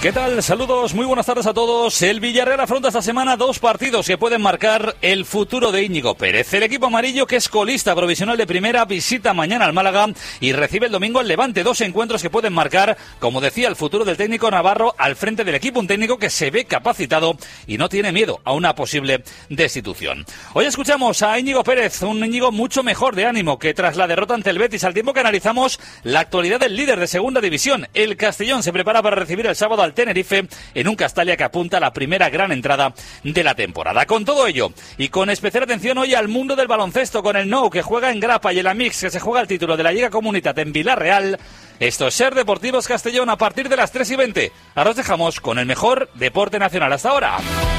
¿Qué tal? Saludos, muy buenas tardes a todos. El Villarreal afronta esta semana 2 partidos que pueden marcar el futuro de Íñigo Pérez. El equipo amarillo, que es colista provisional de primera, visita mañana al Málaga y recibe el domingo al Levante. 2 encuentros que pueden marcar, como decía, el futuro del técnico navarro al frente del equipo. Un técnico que se ve capacitado y no tiene miedo a una posible destitución. Hoy escuchamos a Íñigo Pérez, un Íñigo mucho mejor de ánimo que tras la derrota ante el Betis, al tiempo que analizamos la actualidad del líder de segunda división. El Castellón se prepara para recibir el sábado al Tenerife en un Castalia que apunta a la primera gran entrada de la temporada. Con todo ello y con especial atención hoy al mundo del baloncesto, con el Nou que juega en Grapa y el Amix que se juega el título de la Liga Comunitat en Villarreal. Esto es Ser Deportivos Castellón a partir de las 3:20. Ahora os dejamos con el mejor deporte nacional hasta ahora.